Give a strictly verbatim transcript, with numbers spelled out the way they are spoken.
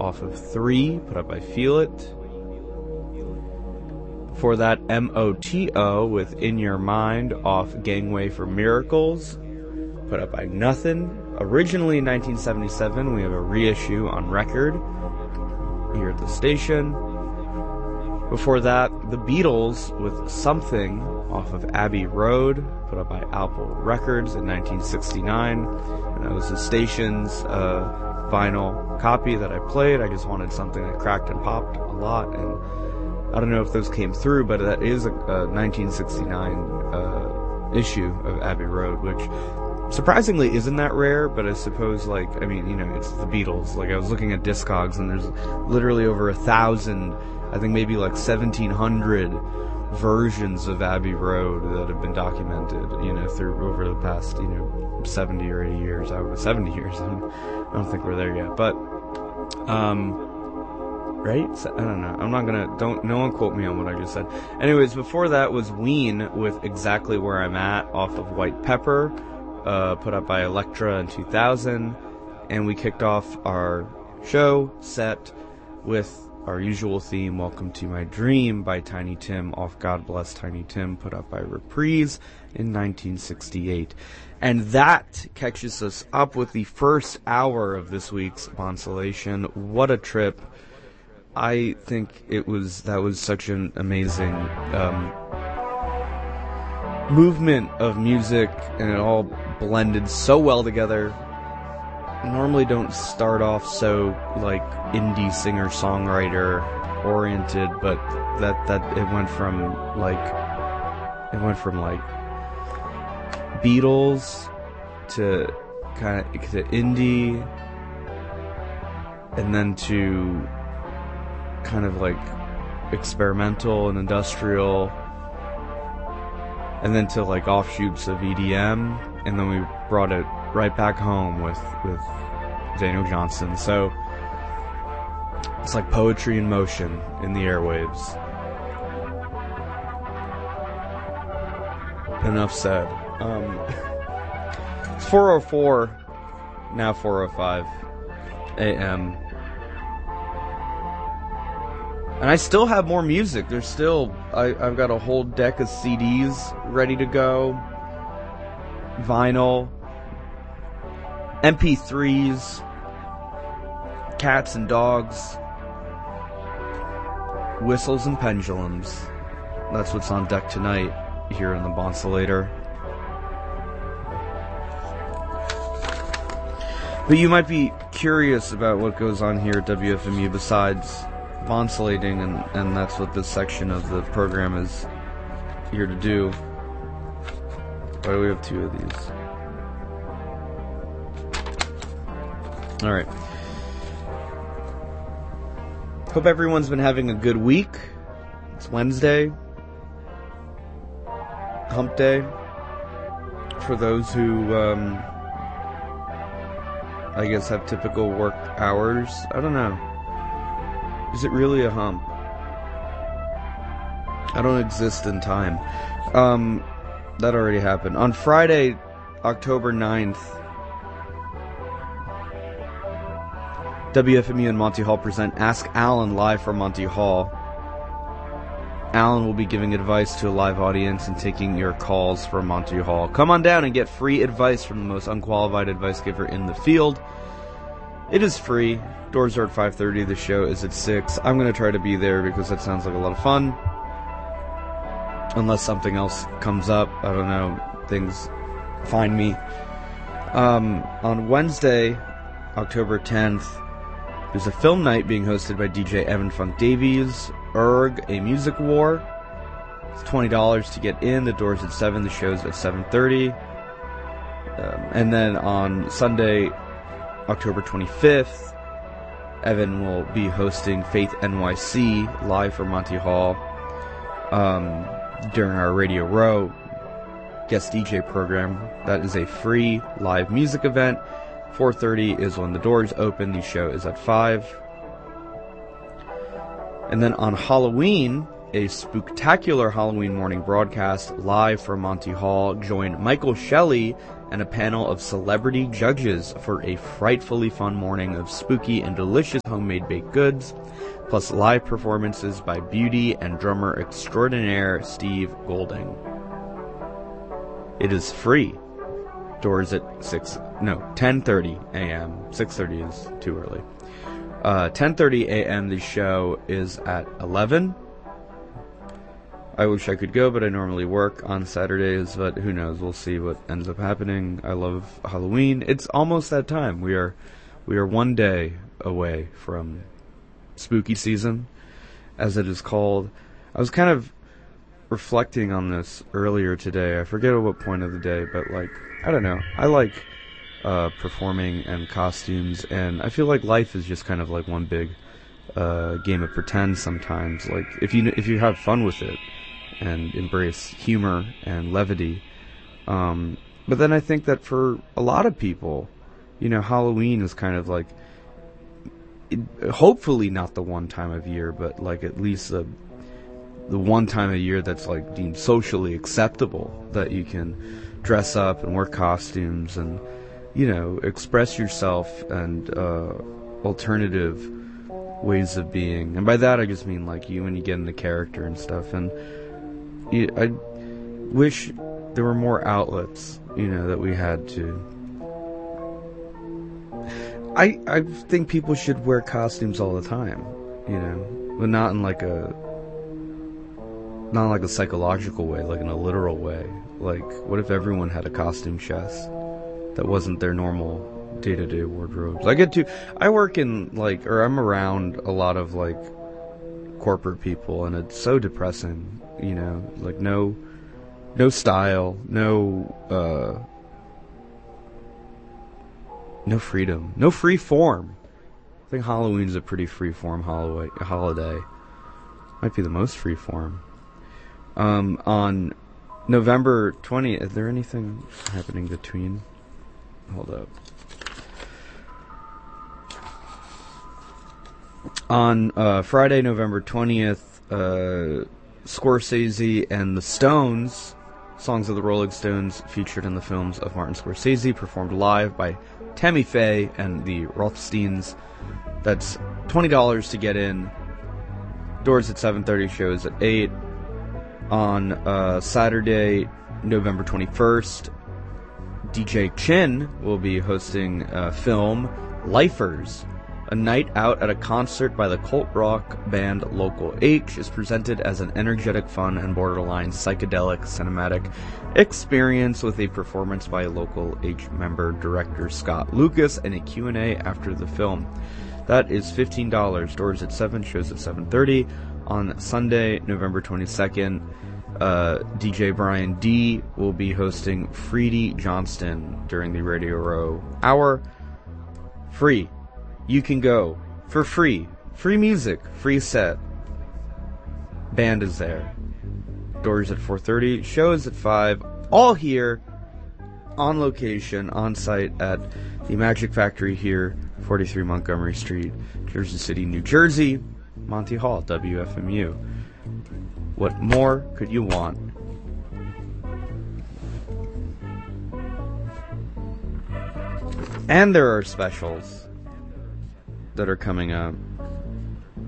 off of three, put up by Feel It. Before that, M O T O with In Your Mind off Gangway for Miracles, put up by Nothing. Originally in nineteen seventy-seven, we have a reissue on record here at the station. Before that, The Beatles with Something off of Abbey Road, put up by Apple Records in nineteen sixty-nine. And that was the station's uh, vinyl copy that I played. I just wanted something that cracked and popped a lot, and I don't know if those came through, but that is a, a nineteen sixty-nine uh, issue of Abbey Road, which surprisingly isn't that rare, but I suppose, like, I mean, you know, it's the Beatles. Like, I was looking at Discogs, and there's literally over a thousand, I think maybe like seventeen hundred versions of Abbey Road that have been documented, you know, through over the past, you know, seventy or eighty years. I was seventy years. I don't think we're there yet, but, um, right? I don't know. I'm not gonna, don't, no one quote me on what I just said. Anyways, before that was Ween with Exactly Where I'm At off of White Pepper, uh, put up by Elektra in two thousand, and we kicked off our show set with our usual theme, Welcome to My Dream by Tiny Tim off God Bless Tiny Tim, put up by Reprise in nineteen sixty-eight. And that catches us up with the first hour of this week's Bonsolation. What a trip. I think it was, that was such an amazing um, movement of music, and it all blended so well together. Normally don't start off so like indie singer songwriter oriented, but that that it went from like it went from like Beatles to kind of to indie, and then to kind of like experimental and industrial, and then to like offshoots of E D M, and then we brought it right back home with with Zeno Johnson. So it's like poetry in motion in the airwaves. Enough said. Um, it's four oh four, now four oh five a.m. And I still have more music. There's still, I, I've got a whole deck of C Ds ready to go. Vinyl. M P threes. Cats and dogs. Whistles and pendulums. That's what's on deck tonight here in the Bonsolator. But you might be curious about what goes on here at W F M U besides bonsolating, and, and that's what this section of the program is here to do. Why do we have two of these? Alright. Hope everyone's been having a good week. It's Wednesday. Hump day. For those who, um, I guess have typical work hours. I don't know. Is it really a hump? I don't exist in time. Um, that already happened. On Friday, October ninth, W F M U and Monty Hall present Ask Alan live from Monty Hall. Alan will be giving advice to a live audience and taking your calls from Monty Hall. Come on down and get free advice from the most unqualified advice giver in the field. It is free. Doors are at five thirty. The show is at six. I'm going to try to be there because that sounds like a lot of fun. Unless something else comes up. I don't know. Things find me. Um, on Wednesday, October tenth, there's a film night being hosted by D J Evan Funk Davies. Erg, A Music War. It's twenty dollars to get in. The door's at seven. The show's at seven thirty. Um, and then on Sunday, October twenty-fifth, Evan will be hosting Faith N Y C live from Monty Hall um, during our Radio Row guest D J program. That is a free live music event. four thirty is when the doors open. The show is at five. And then on Halloween, a spooktacular Halloween morning broadcast live from Monty Hall. Join Michael Shelley and a panel of celebrity judges for a frightfully fun morning of spooky and delicious homemade baked goods, plus live performances by beauty and drummer extraordinaire Steve Golding. It is free. Doors at six, no, ten thirty a.m. six thirty is too early. Uh, ten thirty a.m. the show is at eleven. I wish I could go, but I normally work on Saturdays, but who knows, we'll see what ends up happening. I love Halloween. It's almost that time. We are we are one day away from spooky season, as it is called. I was kind of reflecting on this earlier today. I forget at what point of the day, but like, I don't know. I like uh, performing and costumes, and I feel like life is just kind of like one big uh, game of pretend sometimes. Like, if you if you have fun with it, and embrace humor and levity. Um, but then I think that for a lot of people, you know, Halloween is kind of like, it, hopefully not the one time of year, but like at least the, the one time of year that's like deemed socially acceptable, that you can dress up and wear costumes and, you know, express yourself and uh, alternative ways of being. And by that I just mean like you when you get into character and stuff. And I wish there were more outlets, you know, that we had to. I I think people should wear costumes all the time, you know, but not in like a not in like a psychological way, like in a literal way. Like, what if everyone had a costume chest that wasn't their normal day-to-day wardrobes? I get to I work in like, or I'm around a lot of like corporate people, and it's so depressing. You know, like no, no style, no, uh, no freedom, no free form. I think Halloween's a pretty free form holiday. Holiday might be the most free form. Um, on November twentieth, is there anything happening between? Hold up. On uh, Friday, November twentieth, uh. Scorsese and the Stones, songs of the Rolling Stones featured in the films of Martin Scorsese, performed live by Tammy Faye and the Rothsteins. That's twenty dollars to get in. Doors at seven thirty, shows at eight. On uh, Saturday, November twenty-first, D J Chin will be hosting a film, Lifers. A night out at a concert by the cult rock band Local H is presented as an energetic, fun, and borderline psychedelic cinematic experience with a performance by Local H member director Scott Lucas and a Q and A after the film. That is fifteen dollars. Doors at seven, shows at seven thirty. On Sunday, November twenty-second, uh, D J Brian D will be hosting Freedy Johnston during the Radio Row Hour. Free. You can go for free. Free music, free set. Band is there. Doors at four thirty, shows at five. All here, on location, on site at the Magic Factory here, forty-three Montgomery Street, Jersey City, New Jersey. Monty Hall, W F M U. What more could you want? And there are specials that are coming up.